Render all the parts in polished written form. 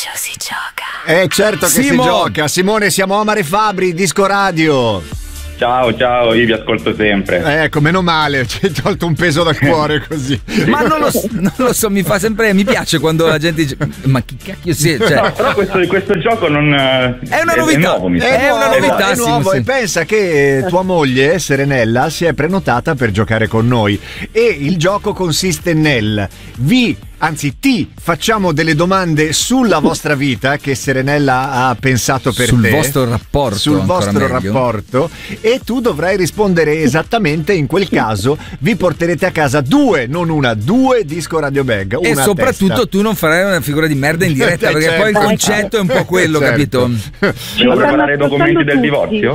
si gioca. Certo che si gioca. Simone, siamo Omar e Fabri, Disco Radio. Ciao, io vi ascolto sempre. Ecco, meno male, ci hai tolto un peso dal cuore così. Ma non lo so, mi piace quando la gente dice ma chi cacchio sei? Cioè... No, però questo gioco non è una novità. È una novità, è nuovo. sì. E pensa che tua moglie, Serenella, si è prenotata per giocare con noi. E il gioco consiste nel ti facciamo delle domande sulla vostra vita che Serenella ha pensato per sul te. Sul vostro rapporto. E tu dovrai rispondere esattamente. In quel caso vi porterete a casa due Disco Radio Bag. E soprattutto tu non farai una figura di merda in diretta, perché poi il concetto è un po' quello, capito? Devo preparare i documenti del divorzio?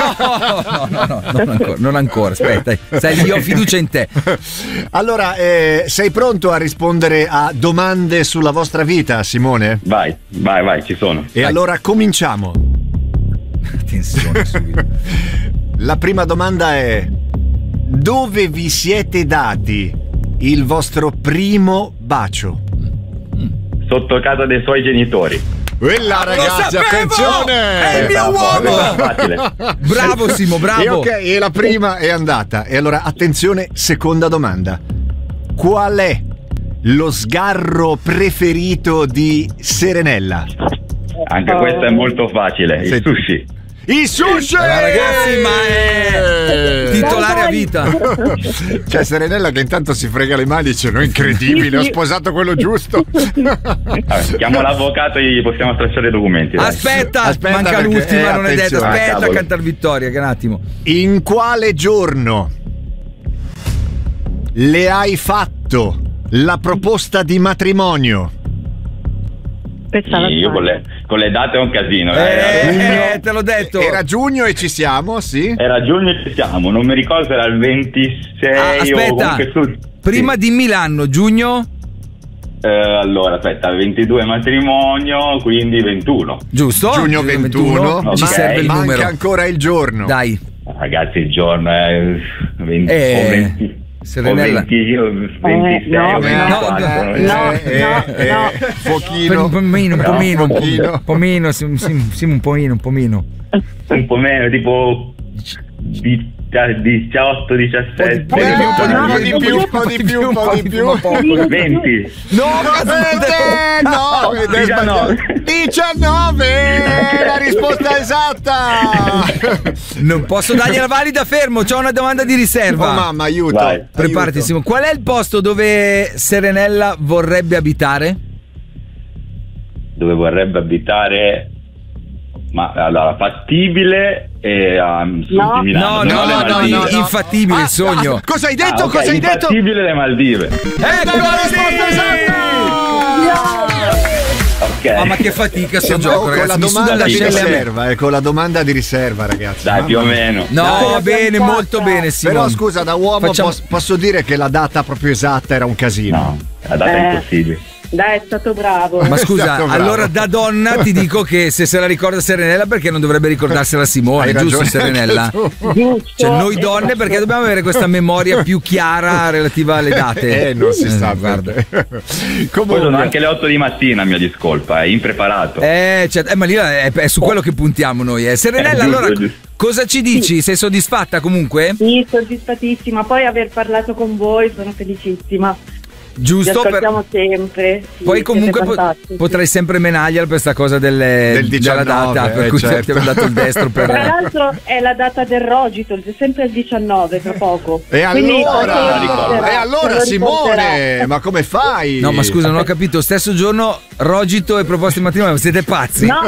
No, non ancora. Aspetta, sai, io ho fiducia in te. Allora, sei pronto a rispondere a domande sulla vostra vita, Simone? Vai, ci sono. E allora cominciamo. Attenzione subito. La prima domanda è: dove vi siete dati il vostro primo bacio? Sotto casa dei suoi genitori. Quella, ragazzi, attenzione! È il mio uomo! Facile. Bravo Simo, bravo! E la prima è andata. E allora, attenzione, seconda domanda. Qual è lo sgarro preferito di Serenella? Anche questa è molto facile. Il sushi. Il sushi! Ragazzi, ma è titolare a vita. C'è Serenella che intanto si frega le mani, dice: no, incredibile, ho sposato quello giusto. Chiamo l'avvocato e gli possiamo stracciare i documenti. Aspetta, manca l'ultima, non è detto. Aspetta a cantare vittoria, che un attimo. In quale giorno le hai fatto la proposta di matrimonio? Io con le date è un casino. Te l'ho detto. Era giugno e ci siamo, sì? Era giugno e ci siamo, non mi ricordo se era il 26 o comunque prima dimmi l'anno, giugno? Allora, aspetta, 22 matrimonio, quindi 21. Giusto? Giugno 21. Okay. Ci serve il numero. Manca ancora il giorno. Dai. Ragazzi, il giorno è 20 o 20. Serenella. 26 pochino. Un po' meno, tipo 18, 17, un po' di più. 20. No, 19. La risposta esatta. Non posso dargliela valida, fermo, c'ho una domanda di riserva. Oh mamma, aiuto. Vai. Preparati, Simo. Qual è il posto dove Serenella vorrebbe abitare? Dove vorrebbe abitare? Ma allora, fattibile e sul di Milano. No, infattibile il sogno. Cosa hai detto? Okay, cosa hai detto? infattibile le Maldive. Ecco la risposta esatta! Ok. Ma che fatica sto gioco, con ragazzi. la domanda di riserva, con la domanda di riserva, ragazzi. Dai, più o meno. No, bene, molto bene, Simone. Però scusa, da uomo posso dire che la data proprio esatta era un casino. No, la data è impossibile. Dai, è stato bravo. Ma scusa, allora da donna ti dico che se la ricorda Serenella, perché non dovrebbe ricordarsela Simone, giusto Serenella? Giusto. Cioè noi donne, perché dobbiamo avere questa memoria più chiara relativa alle date. Non si sa, guarda. Poi sono anche le 8 di mattina, mia discolpa, è impreparato. Ma lì è su quello che puntiamo noi. Serenella, giusto, allora giusto. Cosa ci dici? Sì. Sei soddisfatta comunque? Sì, soddisfattissima. Poi aver parlato con voi, sono felicissima. Giusto, Ci ascoltiamo sempre. Sì, poi comunque potrai sempre menargliela per questa cosa del 19, della data, per cui certo. Ti abbiamo dato il destro per... Tra l'altro è la data del Rogito, è sempre il 19 tra poco. E allora Simone, ma come fai? No, ma scusa, non ho capito, stesso giorno Rogito e proposte di matrimonio, siete pazzi? No.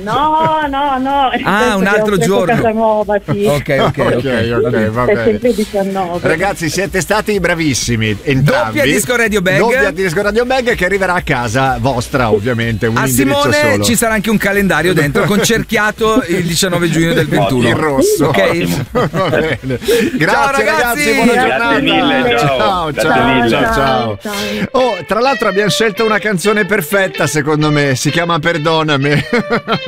Ah, un altro giorno. Casa nuova, sì. Ok, va è bene. sempre il 19. Ragazzi, siete stati bravissimi entrambi. Doppia Disco Radio Bag che arriverà a casa vostra, ovviamente. Un a Simone solo. ci sarà anche un calendario dentro con cerchiato il 19 giugno del 21. Il rosso. Ok. Va bene. Grazie, ciao, ragazzi. Buona giornata. Grazie mille, Ciao. Oh, tra l'altro abbiamo scelto una canzone perfetta, secondo me. Si chiama Perdonami.